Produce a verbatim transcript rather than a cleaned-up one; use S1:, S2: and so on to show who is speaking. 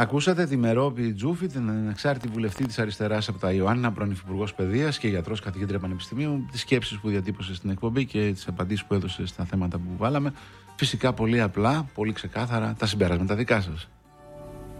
S1: Ακούσατε τη Μερόπη Τζούφη, την ανεξάρτητη βουλευτή της Αριστεράς από τα Ιωάννινα, πρώην υφυπουργός παιδείας και γιατρός καθηγήτρια πανεπιστημίου, τις σκέψεις που διατύπωσε στην εκπομπή και τις απαντήσεις που έδωσε στα θέματα που βάλαμε. Φυσικά πολύ απλά, πολύ ξεκάθαρα, τα συμπεράσματα δικά σας.